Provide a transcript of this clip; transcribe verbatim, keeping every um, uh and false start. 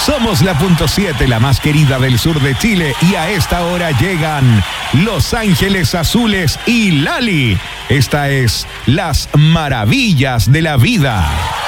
Somos la punto siete, la más querida del sur de Chile, y a esta hora llegan Los Ángeles Azules y Lali. Esta es Las Maravillas de la Vida.